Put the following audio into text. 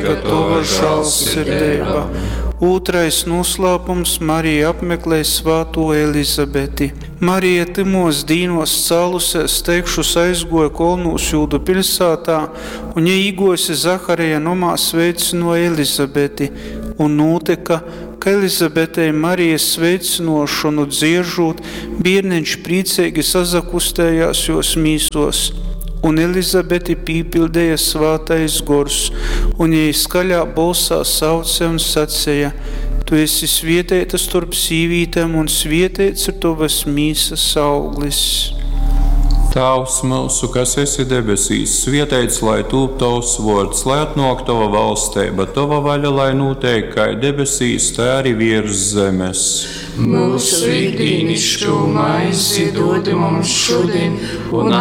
sveitīga tava žēlsirdība. Otrais noslēpums – Marija apmeklē svāto Elizabeti. Marija timos dīnos cēlusies, teikšus aizgoja kolnūs Jūdu pilsētā, un ieīgosi Zaharija nomā sveicino Elizabeti, un notika, ka Elizabetei Marijas sveicinošanu dziežot, bērniņš priecīgi sazakustējās jos mīsos. Un Elizabeti pīpildēja svātais gors, un jej skaļā balsā sauca un sacēja: Tu esi svietēta starp sīvītēm, un svietēts ir tavas mīsas auglis. Tēvs mūsu, kas esi debesīs, svietēts, lai tūp tavs vārds, lai atnāk tava valstība, tava vaļa, lai notiek kā debesīs, tā arī virs zemes. Mūsu ikdienišķo maizi dod mums šodien, un